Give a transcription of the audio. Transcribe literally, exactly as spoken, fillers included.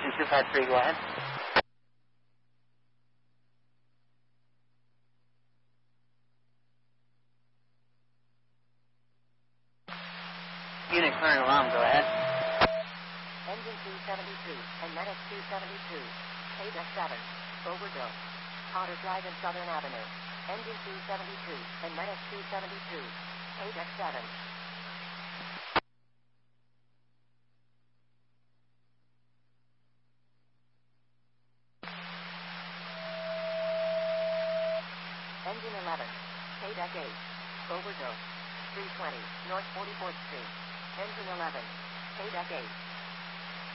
Houston two five three, go ahead. Unit current alarm, go ahead. Engine two seventy-two and Medic two seventy-two. A deck seven. Overdose. Potter Drive and Southern Avenue. Engine two seventy-two and Medic two seventy-two. A deck seven. Engine eleven. A deck eight. Overdose. three twenty North forty-fourth Street. Engine eleven. A deck eight.